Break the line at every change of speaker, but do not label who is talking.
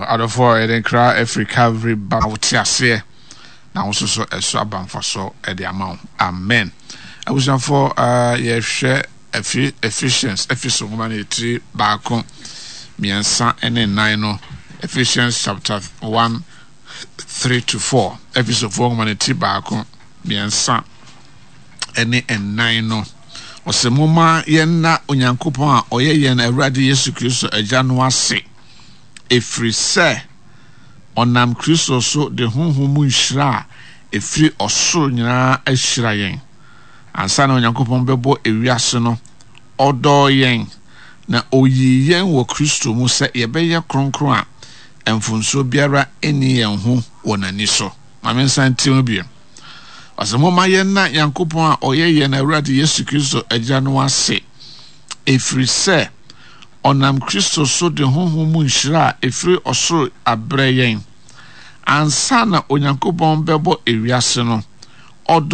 adofo edenkra Africa every bautiase na wo so eso abanfaso ede amawo amen abusanfo yehwe Ephesians woman 3 baako miensa ene 9 no Ephesians chapter 1 3 to 4 Ephesians woman 3 baako miensa ene 9 no osemoma yenna onyankopon a oye yen Awurade Yesu Kristo agya no ase efri se onam Kristo so de honhom nhira efri osoro nyina ahira yen ansa na onyankopon bebo ewiase no odo yen na oyi yen wo Kristo mu se yebeye kronkron a emfunso biara eni yen ho wonani so mamen santi obi asemoma yenna yankopon a oye yen Awurade Yesu Kristo agya no ase efri se onam Kristo so de honhom nhira efri osoro abre yen ansa na onyankopon bebo ewiase no